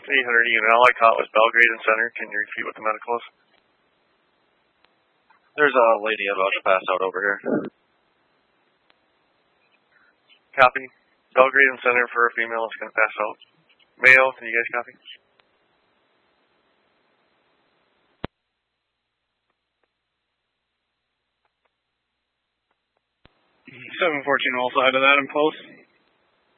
800 unit. All I caught was Belgrade and Center. Can you repeat what the medical is? There's a lady about to pass out over here. Copy. Belgrade and Center for a female that's going to pass out. Mayo, can you guys copy? 714 all side of that in post.